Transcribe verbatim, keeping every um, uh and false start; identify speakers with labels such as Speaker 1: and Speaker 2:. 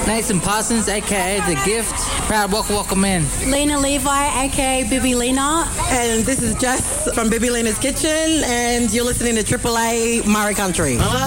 Speaker 1: Nathan Parsons, a k a. The Gift. Proud welcome, welcome in.
Speaker 2: Lena Levi, a k a. Bibi Lena.
Speaker 3: And this is Jess from Bibi Lena's Kitchen, and you're listening to Triple A Murray Country.